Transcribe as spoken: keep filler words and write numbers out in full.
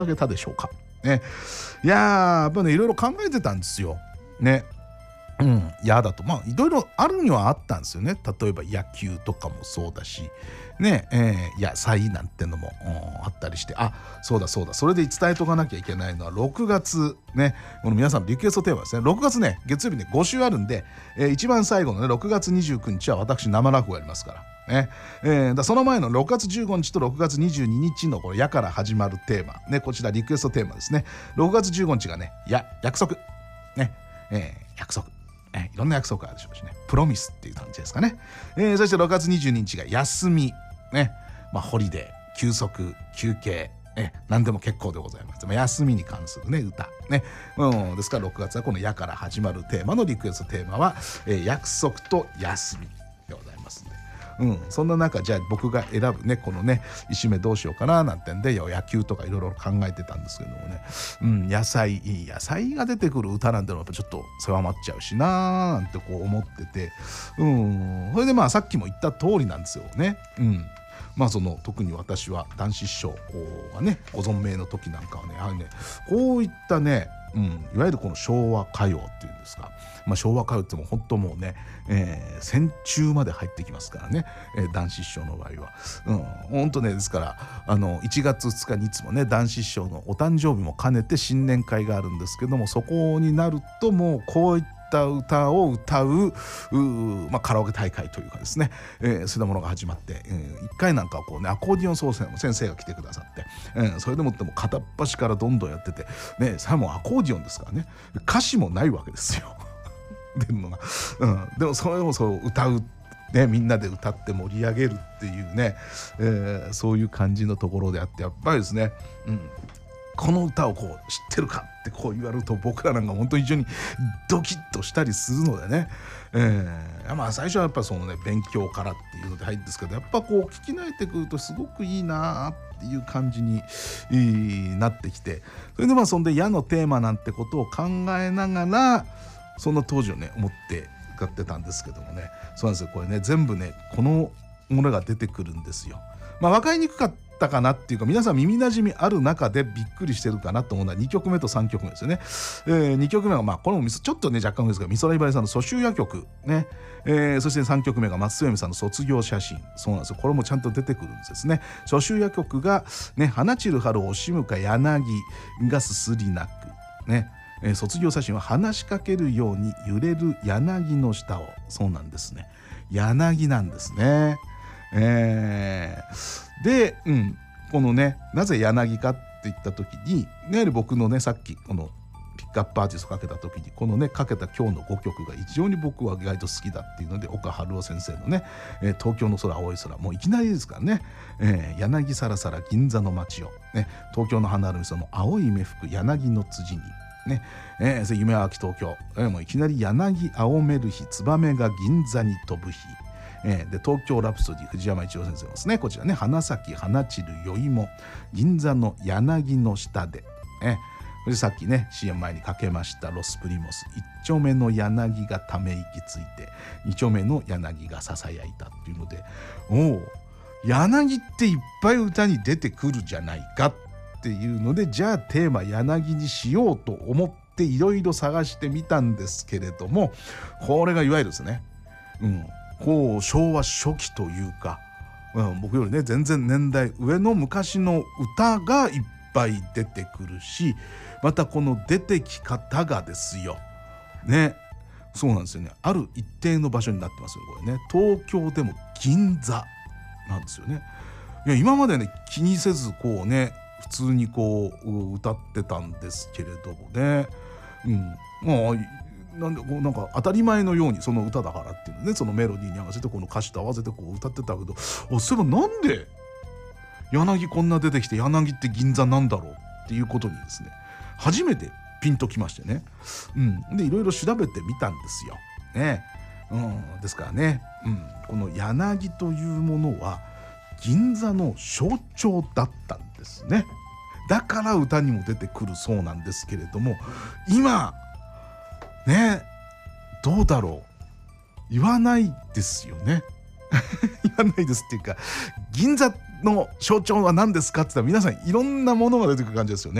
だけたでしょうかね。いやーやっぱねいろいろ考えてたんですよね。うん、嫌だとまあいろいろあるにはあったんですよね。例えば野球とかもそうだしね、えー、野菜なんてのも、うん、あったりして、あそうだそうだ、それで伝えとかなきゃいけないのはろくがつね、この皆さんのリクエストテーマですね。ろくがつね月曜日ねご週あるんで、えー、一番最後のねろくがつにじゅうくにちは私生落語やりますからね。えー、だその前のろくがつじゅうごにちとろくがつにじゅうににちのこのやから始まるテーマね、こちらリクエストテーマですね。ろくがつじゅうごにちがねや約束ね、えー、約束えいろんな約束あるでしょうしね、プロミスっていう感じですかね。えー、そしてろくがつにじゅうににちが休みね、まあホリデー、休息、休憩、え何でも結構でございます。まあ、休みに関するね歌ね、うん、ですからろくがつはこのやから始まるテーマのリクエストテーマは、えー、約束と休みでございますんで。うん、そんな中じゃあ僕が選ぶねこのね締めどうしようかななんてんで野球とかいろいろ考えてたんですけどもね、うん、野菜野菜が出てくる歌なんてのはやっぱちょっと狭まっちゃうしなーなんてこう思ってて、うん、それでまあさっきも言った通りなんですよね。うん、まあその特に私は談志師匠がねご存命の時なんかはねやはりねこういったね、うん、いわゆるこの昭和歌謡っていうんですか、まあ、昭和歌謡っても本当もうね、えー、戦中まで入ってきますからね、えー、談志師匠の場合は、うん、本当ねですからあのいちがつふつかにいつもね談志師匠のお誕生日も兼ねて新年会があるんですけども、そこになるともうこういった歌を歌う、う、まあ、カラオケ大会というかですね、えー、そういったものが始まって、えー、いっかいなんかはこうねアコーディオン奏者の先生が来てくださって、えー、それでもっても片っ端からどんどんやっててね、さもアコーディオンですからね、歌詞もないわけですよ出るのが、うん、でもそれをそう歌うね、みんなで歌って盛り上げるっていうね、えー、そういう感じのところであって、やっぱりですね、うん、この歌をこう知ってるかってこう言われると僕らなんか本当に非常にドキッとしたりするのでね、えー、まあ最初はやっぱそのね勉強からっていうので入るんですけど、やっぱこう聞き慣れてくるとすごくいいなっていう感じになってきて、それでまあそんで矢のテーマなんてことを考えながらそんな当時をね思って使ってたんですけどもね、そうなんですよ、これね全部ねこのものが出てくるんですよ。まあ分かりにくかったかなっていうか、皆さん耳なじみある中でびっくりしてるかなと思うのはにきょくめとさんきょくめですよね。えー、にきょくめがまあこれもちょっとね若干ですが美空ひばりさんの蘇州夜曲ね、えー、そしてさんきょくめが松任谷さんの卒業写真、そうなんですよ、これもちゃんと出てくるんですね。蘇州夜曲がね花散る春惜しむか柳がすすり泣くね、えー、卒業写真は話しかけるように揺れる柳の下を、そうなんですね、柳なんですね。えー、で、うん、このねなぜ柳かって言った時に、ね、僕のねさっきこのピックアップアーティストかけた時にこのねかけた今日のごきょくが非常に僕は意外と好きだっていうので、岡春夫先生のね、えー、東京の空青い空、もういきなりですからね、えー、柳さらさら銀座の街を、ね、東京の花あるみその青い目吹く柳の辻にね、えー、夢は秋東京、えー、もういきなり柳青める日、ツバメが銀座に飛ぶ日、えー、で東京ラプソディ藤山一郎先生ですね、こちらね花咲花散る宵も銀座の柳の下で、えー、でさっきね シーエム 前にかけましたロスプリモス、一丁目の柳がため息ついて二丁目の柳がささやいたっていうので、おお柳っていっぱい歌に出てくるじゃないかっていうので、じゃあテーマ柳にしようと思っていろいろ探してみたんですけれども、これがいわゆるですね、うんこう昭和初期というか、うん、僕よりね全然年代上の昔の歌がいっぱい出てくるし、またこの出てき方がですよね、そうなんですよね、ある一定の場所になってますよこれね。東京でも銀座なんですよね。いや今までね気にせずこうね普通にこう歌ってたんですけれどもね、うん、まあなんでこうなんか当たり前のようにその歌だからっていうのね、そのメロディーに合わせてこの歌詞と合わせてこう歌ってたけど、あそういえばなんで柳こんな出てきて柳って銀座なんだろうっていうことにですね初めてピンときましてね、うん、でいろいろ調べてみたんですよ、ねうん、ですからね、うん、この柳というものは銀座の象徴だったんですね。だから歌にも出てくるそうなんですけれども、今ねどうだろう、言わないですよね言わないですっていうか、銀座の象徴は何ですかって言ったら皆さんいろんなものが出てくる感じですよね。